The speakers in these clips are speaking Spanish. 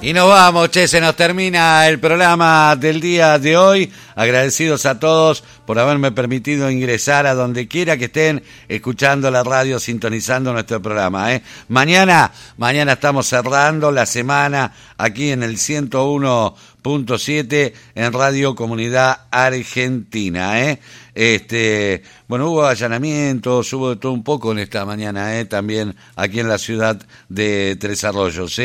Y nos vamos, che, se nos termina el programa del día de hoy. Agradecidos a todos por haberme permitido ingresar a donde quiera que estén escuchando la radio, sintonizando nuestro programa. Mañana estamos cerrando la semana aquí en el 101.7 en Radio Comunidad Argentina. Bueno, hubo allanamientos, hubo de todo un poco en esta mañana, también aquí en la ciudad de Tres Arroyos.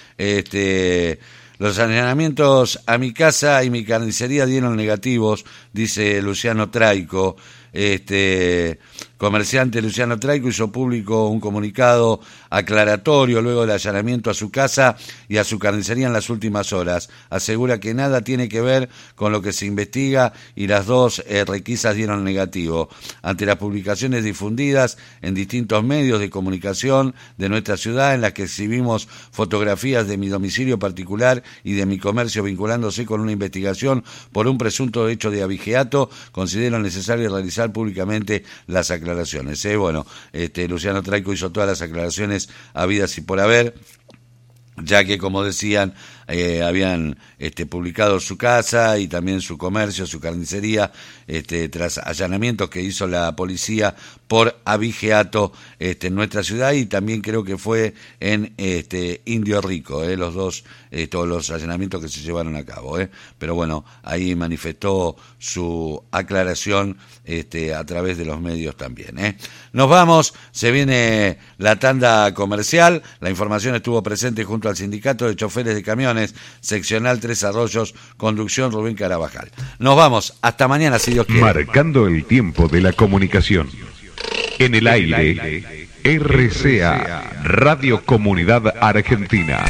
Los allanamientos a mi casa y mi carnicería dieron negativos, dice Luciano Traico. Comerciante Luciano Traico hizo público un comunicado aclaratorio luego del allanamiento a su casa y a su carnicería en las últimas horas. Asegura que nada tiene que ver con lo que se investiga y las dos requisas dieron negativo. Ante las publicaciones difundidas en distintos medios de comunicación de nuestra ciudad en las que exhibimos fotografías de mi domicilio particular y de mi comercio vinculándose con una investigación por un presunto hecho de abigeato, considero necesario realizar públicamente las aclaraciones. Luciano Traico hizo todas las aclaraciones habidas y por haber, ya que, como decían, habían publicado su casa y también su comercio, su carnicería, tras allanamientos que hizo la policía por abigeato en nuestra ciudad, y también creo que fue en Indio Rico, los dos, todos los allanamientos que se llevaron a cabo. Pero bueno, ahí manifestó su aclaración a través de los medios también. Nos vamos, se viene la tanda comercial. La información estuvo presente junto al Sindicato de Choferes de Camiones, seccional Tres Arroyos, conducción Rubén Carabajal. Nos vamos, hasta mañana si Dios quiere. Marcando el tiempo de la comunicación. En el aire, RCA, Radio Comunidad Argentina.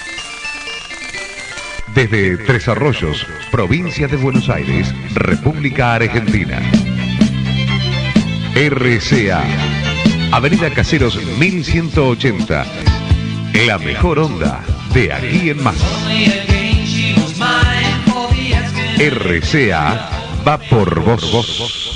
Desde Tres Arroyos, provincia de Buenos Aires, República Argentina. RCA, Avenida Caseros 1180. La mejor onda de aquí en más. RCA va por vos.